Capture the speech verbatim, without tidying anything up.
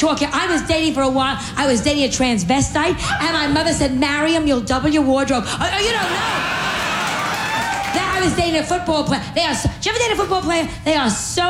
talking. I was dating for a while. I was dating a transvestite, and my mother said, marry him, you'll double your wardrobe. Oh, oh, you don't know. Then I was dating a football player. They are. So, did you ever date a football player? They are so